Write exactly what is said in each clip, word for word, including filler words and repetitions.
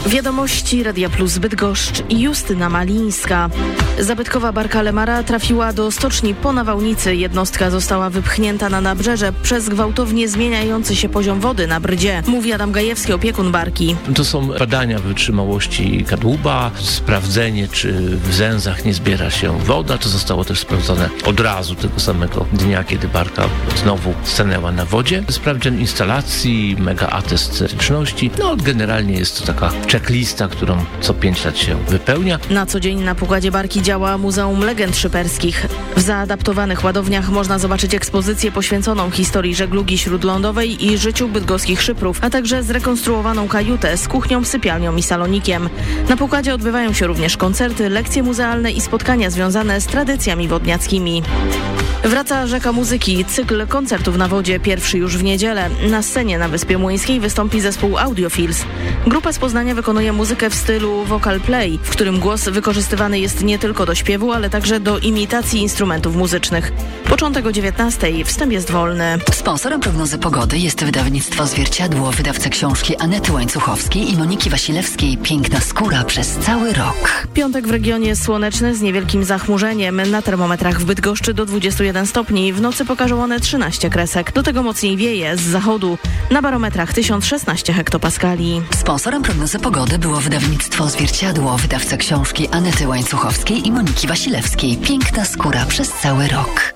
Wiadomości Radia Plus Bydgoszcz i Justyna Malińska. Zabytkowa barka Lemara trafiła do stoczni po nawałnicy. Jednostka została wypchnięta na nabrzeże przez gwałtownie zmieniający się poziom wody na Brdzie. Mówi Adam Gajewski, opiekun barki. To są badania wytrzymałości kadłuba, sprawdzenie, czy w zęzach nie zbiera się woda. To zostało też sprawdzone od razu, tego samego dnia, kiedy barka znowu stanęła na wodzie. Sprawdzian instalacji, mega atest styczności. No generalnie jest to taka checklista, którą co pięć lat się wypełnia. Na co dzień na pokładzie barki działa Muzeum Legend Szyperskich. W zaadaptowanych ładowniach można zobaczyć ekspozycję poświęconą historii żeglugi śródlądowej i życiu bydgoskich szyprów, a także zrekonstruowaną kajutę z kuchnią, sypialnią i salonikiem. Na pokładzie odbywają się również koncerty, lekcje muzealne i spotkania związane z tradycjami wodniackimi. Wraca Rzeka Muzyki, cykl koncertów na wodzie, pierwszy już w niedzielę. Na scenie na Wyspie Młyńskiej wystąpi zespół Audiofils. Grupa z Poznania wykonuje muzykę w stylu vocal play, w którym głos wykorzystywany jest nie tylko do śpiewu, ale także do imitacji instrumentów muzycznych. Początek o dziewiętnastej, wstęp jest wolny. Sponsorem prognozy pogody jest wydawnictwo Zwierciadło, wydawca książki Anety Łańcuchowskiej i Moniki Wasilewskiej Piękna skóra przez cały rok. Piątek w regionie słoneczny z niewielkim zachmurzeniem. Na termometrach w Bydgoszczy do dwudziestu jeden stopni. W nocy pokażą one trzynaście kresek. Do tego mocniej wieje z zachodu. Na barometrach tysiąc szesnaście hektopaskali. Sponsorem prognozy pogody było wydawnictwo Zwierciadło, wydawca książki Anety Łańcuchowskiej i Moniki Wasilewskiej Piękna skóra przez cały rok.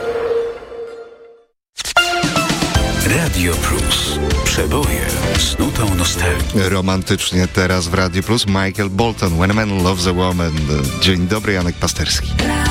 Radio Plus. Przeboje z nutą nostalgii. Romantycznie teraz w Radio Plus Michael Bolton, When a Man Loves a Woman. Dzień dobry, Janek Pasterski.